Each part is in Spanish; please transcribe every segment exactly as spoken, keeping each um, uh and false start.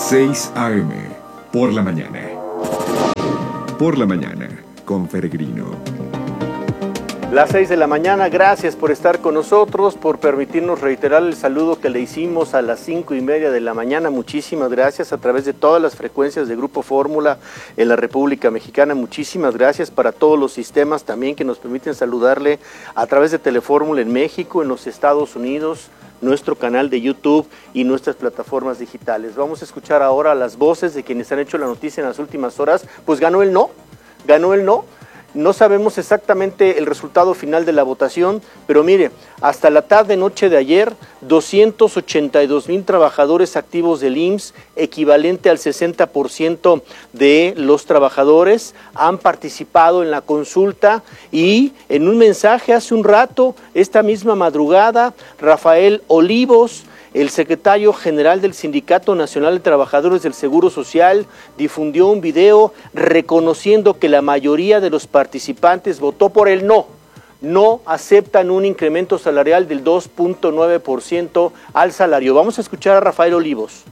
seis a eme, por la mañana. Por la mañana, con Peregrino. Las seis de la mañana, gracias por estar con nosotros, por permitirnos reiterar el saludo que le hicimos a las cinco y media de la mañana. Muchísimas gracias a través de todas las frecuencias de Grupo Fórmula en la República Mexicana. Muchísimas gracias para todos los sistemas también que nos permiten saludarle a través de Telefórmula en México, en los Estados Unidos, nuestro canal de YouTube y nuestras plataformas digitales. Vamos a escuchar ahora las voces de quienes han hecho la noticia en las últimas horas. Pues ganó el no, ganó el no. No sabemos exactamente el resultado final de la votación, pero mire, hasta la tarde-noche de ayer, doscientos ochenta y dos mil trabajadores activos del I M S S, equivalente al sesenta por ciento de los trabajadores, han participado en la consulta y en un mensaje hace un rato, esta misma madrugada, Rafael Olivos, el secretario general del Sindicato Nacional de Trabajadores del Seguro Social, difundió un video reconociendo que la mayoría de los participantes votó por el no. No aceptan un incremento salarial del dos punto nueve por ciento al salario. Vamos a escuchar a Rafael Olivos.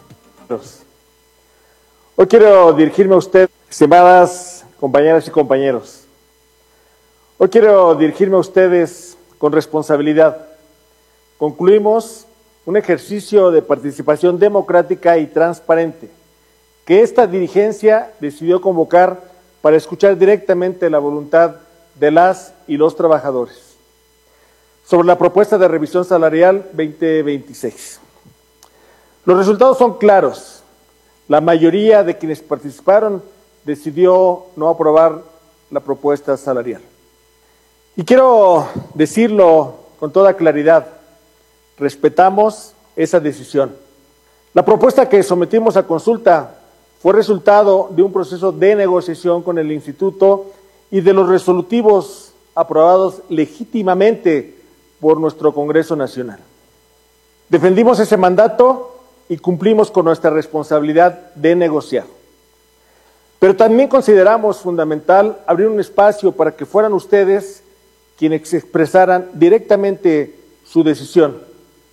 Hoy quiero dirigirme a usted, estimadas compañeras y compañeros. Hoy quiero dirigirme a ustedes con responsabilidad. Concluimos un ejercicio de participación democrática y transparente que esta dirigencia decidió convocar para escuchar directamente la voluntad de las y los trabajadores sobre la propuesta de revisión salarial veinte veintiséis. Los resultados son claros. La mayoría de quienes participaron decidió no aprobar la propuesta salarial. Y quiero decirlo con toda claridad, respetamos esa decisión. La propuesta que sometimos a consulta fue resultado de un proceso de negociación con el Instituto y de los resolutivos aprobados legítimamente por nuestro Congreso Nacional. Defendimos ese mandato y cumplimos con nuestra responsabilidad de negociar. Pero también consideramos fundamental abrir un espacio para que fueran ustedes quienes expresaran directamente su decisión.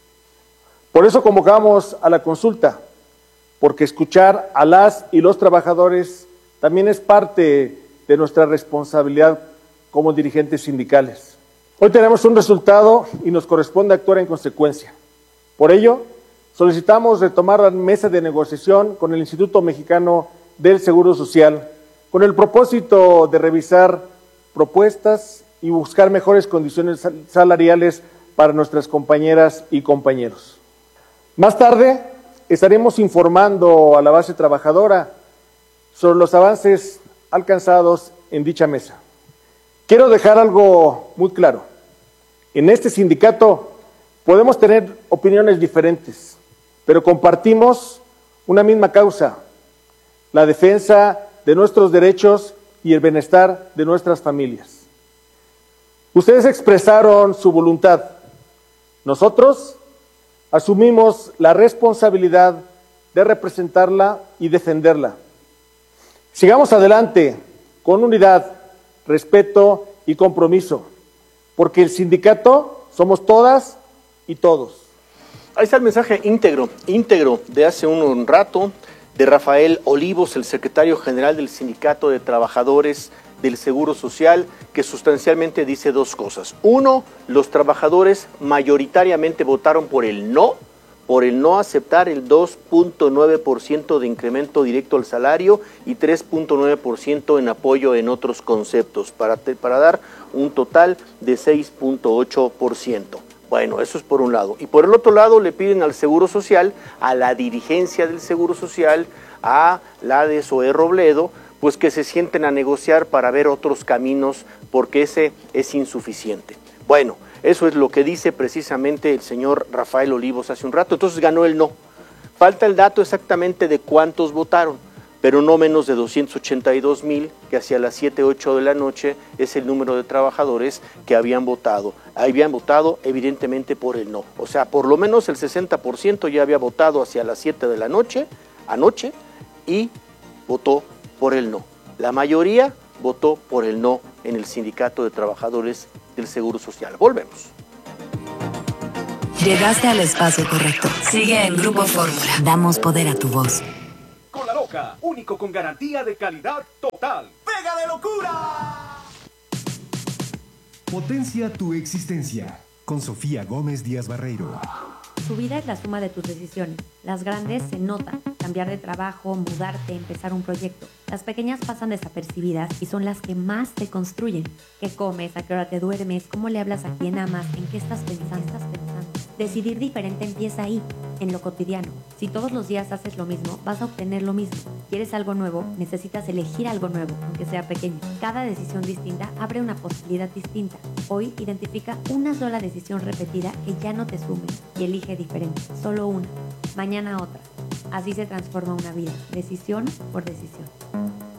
Por eso convocamos a la consulta, porque escuchar a las y los trabajadores también es parte de nuestra responsabilidad como dirigentes sindicales. Hoy tenemos un resultado y nos corresponde actuar en consecuencia. Por ello, solicitamos retomar la mesa de negociación con el Instituto Mexicano del Seguro Social, con el propósito de revisar propuestas y buscar mejores condiciones salariales para nuestras compañeras y compañeros. Más tarde estaremos informando a la base trabajadora sobre los avances alcanzados en dicha mesa. Quiero dejar algo muy claro. En este sindicato podemos tener opiniones diferentes, pero compartimos una misma causa, la defensa de nuestros derechos y el bienestar de nuestras familias. Ustedes expresaron su voluntad. Nosotros asumimos la responsabilidad de representarla y defenderla. Sigamos adelante con unidad, respeto y compromiso, porque el sindicato somos todas y todos. Ahí está el mensaje íntegro, íntegro de hace un rato de Rafael Olivos, el secretario general del Sindicato de Trabajadores del Seguro Social, que sustancialmente dice dos cosas. Uno, los trabajadores mayoritariamente votaron por el no, por el no aceptar el dos punto nueve por ciento de incremento directo al salario y tres punto nueve por ciento en apoyo en otros conceptos, para, para dar un total de seis punto ocho por ciento. Bueno, eso es por un lado. Y por el otro lado le piden al Seguro Social, a la dirigencia del Seguro Social, a la de Zoé Robledo, pues que se sienten a negociar para ver otros caminos, porque ese es insuficiente. Bueno, eso es lo que dice precisamente el señor Rafael Olivos hace un rato. Entonces ganó el no. Falta el dato exactamente de cuántos votaron, pero no menos de doscientos ochenta y dos mil, que hacia las siete, ocho de la noche es el número de trabajadores que habían votado. Habían votado evidentemente por el no. O sea, por lo menos el sesenta por ciento ya había votado hacia las siete de la noche, anoche, y votó por el no. La mayoría votó por el no en el Sindicato de Trabajadores del Seguro Social. Volvemos. Llegaste al espacio correcto. Sigue en Grupo Fórmula. Damos poder a tu voz. Con la Loca, único con garantía de calidad total. ¡Pega de locura! Potencia tu existencia. Con Sofía Gómez Díaz Barreiro. Tu vida es la suma de tus decisiones. Las grandes se notan. Cambiar de trabajo, mudarte, empezar un proyecto. Las pequeñas pasan desapercibidas y son las que más te construyen. ¿Qué comes? ¿A qué hora te duermes? ¿Cómo le hablas a quién amas? ¿En qué estás pensando? ¿Estás pensando? Decidir diferente empieza ahí, en lo cotidiano. Si todos los días haces lo mismo, vas a obtener lo mismo. ¿Quieres algo nuevo? Necesitas elegir algo nuevo, aunque sea pequeño. Cada decisión distinta abre una posibilidad distinta. Hoy identifica una sola decisión repetida que ya no te sume y elige diferente. Solo una. Mañana otra. Así se transforma una vida. Decisión por decisión.